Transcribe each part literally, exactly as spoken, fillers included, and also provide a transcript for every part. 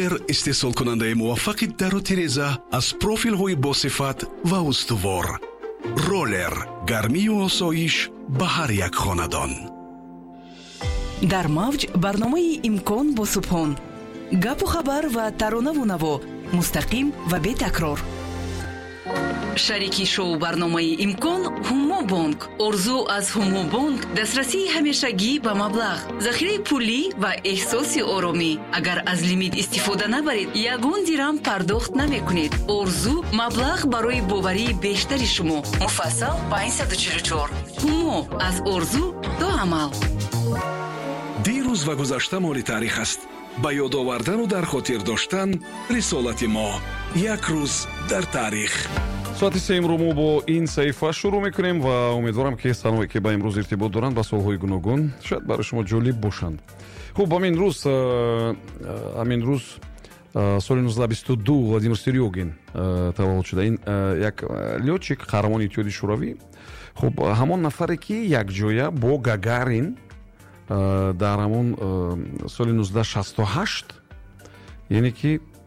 ролер истеҳсолкунандаи муваффақи дару тиреза аз профилҳои босифат ва устувор. ролер гармию осоиш ба ҳар як хонадон. дар мавҷ барномаи имкон бо субҳон, гапу хабар ва таронаву наво, мустақим ва бетакрор. шарики шоу барномаи имкон ҳумо бонк. орзу аз ҳумо бонк дастрасии ҳамешагӣ ба маблағ, захираи пулӣ ва эҳсоси оромӣ. агар аз лимит истифода набаред, ягон дирам пардохт намекунед. орзу маблағ барои боварии бештари шумо. муфассал панҷсад و чил و чор. ҳумо аз орзу то амал. дирӯз ва гузашта моли таърих аст. ба ёд овардану дар хотир доштан рисолати мо. як рӯз дар таърих. соати се имрӯ мо бо ин саҳифа шурӯъ мекунем ва умедворам ки саное ки ба имрӯз иртибот доранд ба солҳои гуногун шояд барои шумо ҷолиб бошанд. хуб, ҳамин рӯз ҳамин рӯз соли нуздаҳ бисту ду Владимир Серёгин таваллуд шуда. ин як лётчик, қаҳрамони иттиҳоди шӯравӣ. хуб, ҳамон нафаре ки якҷоя бо Гагарин дар ҳамон соли нуздаҳ шасту ҳашт яъне ки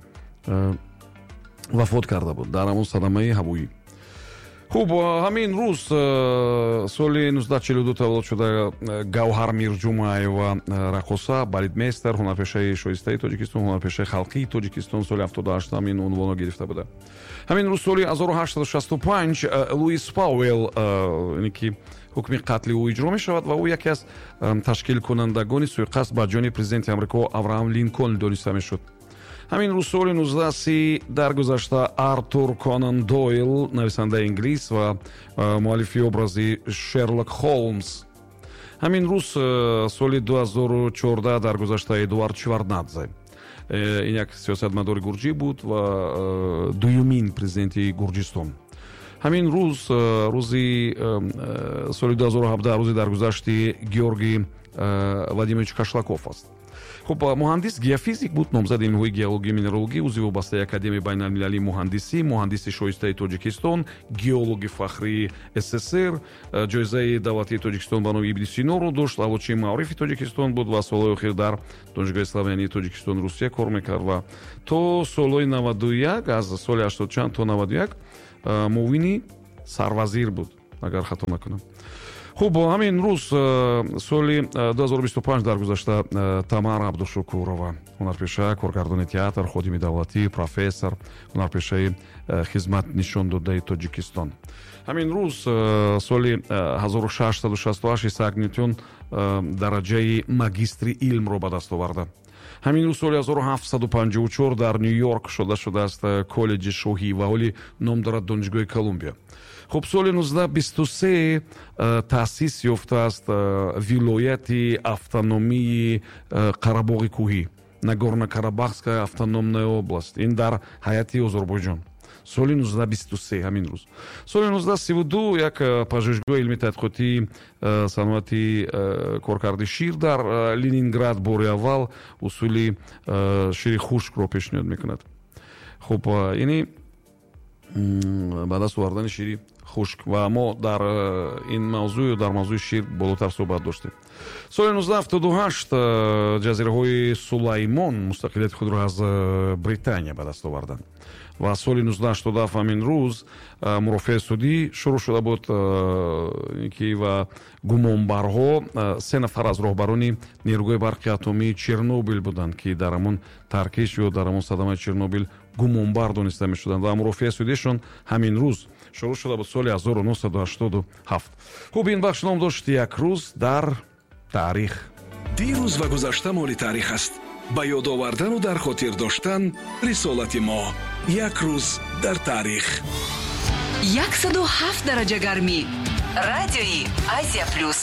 вафот карда буд дар ҳамон садамаи ҳавоӣ. хуб, ҳамин рӯз соли нуздаҳ чилу ду таваллуд шуда Гавҳар Мирҷумаева, рақоса, балетмейстер, ҳунарпешаи шоистаи Тоҷикистон, ҳунарпешаи халқии Тоҷикистон, соли ҳафтоду ҳашт ҳамин унвонро гирифта буда. ҳамин рӯз соли ҳазору ҳаштсаду шасту панҷ Луис Пауэлл, яъне ки ҳукми қатли ӯ иҷро мешавад ва ӯ яке аз ташкилкунандагони суиқасд ба ҷони президенти Амрико Авраам Линкольн дониста мешуд. ҳамин рӯз соли нуздаҳ си даргузашта Артур Конан Дойл, нависандаи инглис ва муаллифи образи Шерлок Холмс. ҳамин рӯз соли ду ҳазору чордаҳ даргузашта Эдуард Шеварднадзе. ин як сиёсатмадори гурҷӣ буд ва дуюмин президенти Гурҷистон. ҳамин рӯз рӯзи соли ду ҳазору ҳабдаҳ рӯзи даргузашти Георгий Владимирович Кашлаков аст. хуб, муҳандис геофизик буд, номзади илмҳои геологӣ, минералогӣ, узви вобастаи Академияи байналмилалии муҳандисӣ, муҳандиси шоистаи Тоҷикистон, геологи фахрии СССР, ҷоизаи давлатии Тоҷикистон ба номи Ибни Синоро дошт, авлодчии маърифи Тоҷикистон буд ва солҳои охир дар Донишгоҳи славянии Тоҷикистон Русия кор мекард ва то солҳои наваду як, аз соли ҳаштоду чанд то наваду як муовини сарвазир буд, агар хато накунам. хуб, ҳамин рӯз соли ду ҳазору бисту панҷ даргузашта Тамара Абдушукурова, ҳунарпеша, коргардони театр, ходими давлатӣ, профессор, ҳунарпешаи хизматнишондодаи Тоҷикистон. ҳамин рӯз соли ҳазору шашсаду шасту ҳашт Исаак Нютон дараҷаи магистри илмро ба даст оварда. ҳамин рӯз соли ҳазору ҳафтсаду панҷоҳу чор дар Нью-Йорк шода шудааст коллеҷи шоҳӣ ва ҳоли ном дорад Донишгоҳи Колумбия. хуб, соли нуздаҳ бисту се таъсис ёфтааст вилояти автономии Қарабоғи кӯҳӣ, Нагорно-Карабахская автономная област. ин дар ҳайати Озарбойҷон. соли нуздаҳ бисту се ҳамин рӯз. соли нуздаҳ сиву ду як пажӯҳишгоҳи илми тадқиқотии саноати коркарди шир дар Ленинград бори аввал усули шири хушкро пешниҳод мекунад. хуб, яъне ба даст овардани шири хушк ва мо дар ин мавзӯъ дар мавзӯи шир болотар суҳбат доштем. соли нуздаҳ ҳафтоду ҳашт ҷазираҳои Сулаймон мустақилияти худро аз Британия ба даст оварданд ва соли нуздаҳ ҳаштоду ҳафт ҳамин рӯз мурофиаи судӣ шурӯъ шуда буд ки ва гумонбарҳо се нафар аз роҳбарони нерӯгоҳи барқи атомии Чернобил буданд ки дар ҳамон таркиш ё дар ҳамон садамаи Чернобил гумонбар дониста мешуданд ва мурофиаи судиашон ҳамин рӯз шурӯъ шуда буд соли ҳазору нӯҳсаду ҳаштоду ҳафт. хуб, ин бахш ном дошт як рӯз дар таърих. дирӯз ва гузашта моли таърих аст. ба ёд овардану дар хотир доштан рисолати мо. як рӯз дар таърих. яксаду ҳафт дараҷа гармӣ. Радиои Азия плюс.